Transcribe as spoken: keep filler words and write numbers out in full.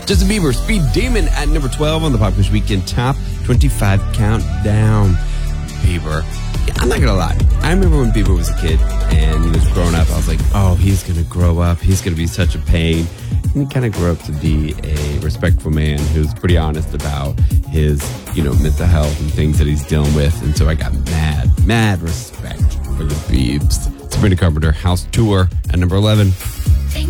Justin Bieber, Speed Demon at number twelve on the Pop Quiz Weekend Top twenty-five Countdown. Bieber. I'm not gonna lie. I remember when Bieber was a kid and he was growing up, I was like, oh, he's gonna grow up. He's gonna be such a pain. And he kind of grew up to be a respectful man who's pretty honest about his, you know, mental health and things that he's dealing with. And so I got mad, mad respect for the Biebs. Sabrina Carpenter, House Tour at number eleven.